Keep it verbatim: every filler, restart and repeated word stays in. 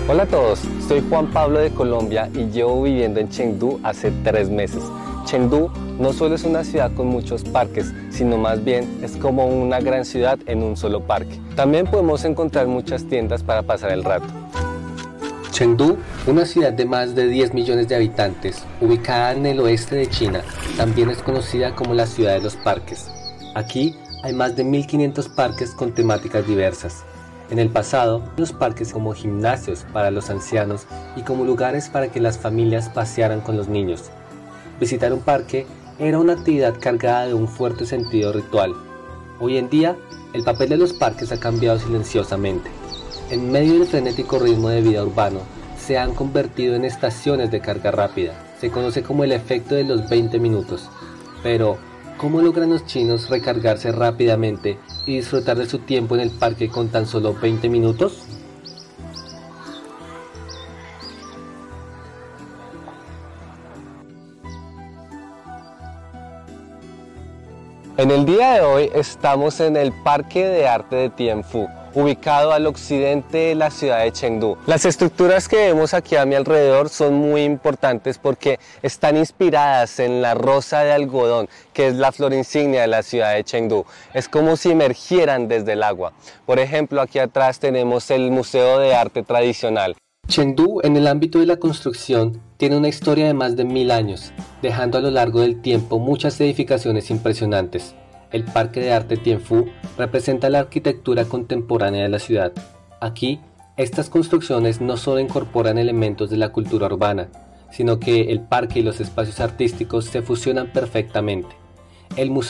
Hola a todos, soy Juan Pablo de Colombia y llevo viviendo en Chengdu hace tres meses. Chengdu no solo es una ciudad con muchos parques, sino más bien es como una gran ciudad en un solo parque. También podemos encontrar muchas tiendas para pasar el rato. Chengdu, una ciudad de más de diez millones de habitantes, ubicada en el oeste de China, también es conocida como la ciudad de los parques. Aquí hay más de mil quinientos parques con temáticas diversas. En el pasado, los parques como gimnasios para los ancianos y como lugares para que las familias pasearan con los niños. Visitar un parque era una actividad cargada de un fuerte sentido ritual. Hoy en día, el papel de los parques ha cambiado silenciosamente. En medio del frenético ritmo de vida urbano, se han convertido en estaciones de carga rápida. Se conoce como el efecto de los veinte minutos. Pero, ¿cómo logran los chinos recargarse rápidamente y disfrutar de su tiempo en el parque con tan solo veinte minutos? En el día de hoy estamos en el Parque de Arte de Tianfu, ubicado al occidente de la ciudad de Chengdu. Las estructuras que vemos aquí a mi alrededor son muy importantes porque están inspiradas en la rosa de algodón, que es la flor insignia de la ciudad de Chengdu. Es como si emergieran desde el agua. Por ejemplo, aquí atrás tenemos el Museo de Arte Tradicional. Chengdu, en el ámbito de la construcción, tiene una historia de más de mil años, dejando a lo largo del tiempo muchas edificaciones impresionantes. El Parque de Arte Tianfu representa la arquitectura contemporánea de la ciudad. Aquí, estas construcciones no solo incorporan elementos de la cultura urbana, sino que el parque y los espacios artísticos se fusionan perfectamente. El museo